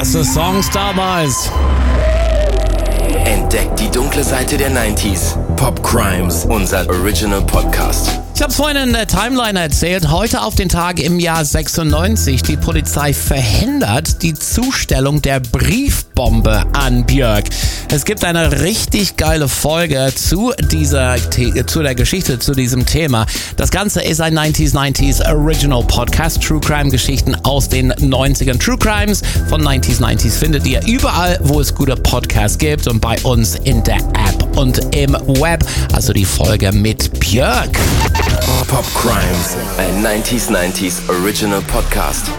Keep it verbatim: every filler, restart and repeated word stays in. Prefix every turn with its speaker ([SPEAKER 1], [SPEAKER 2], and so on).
[SPEAKER 1] krasse Songs damals.
[SPEAKER 2] Entdeckt die dunkle Seite der neunziger. Pop Crimes, unser Original Podcast.
[SPEAKER 1] Ich habe es vorhin in der Timeline erzählt, heute auf den Tag im Jahr sechsundneunzig. Die Polizei verhindert die Zustellung der Briefbombe an Björk. Es gibt eine richtig geile Folge zu dieser zu der Geschichte, zu diesem Thema. Das Ganze ist ein neunziger neunziger Original Podcast. True Crime Geschichten aus den neunzigern. True Crimes von neunziger neunziger findet ihr überall, wo es gute Podcasts gibt und bei uns in der App und im Web. Also die Folge mit Björk.
[SPEAKER 2] Pop Crimes, ein neunziger neunziger Original Podcast.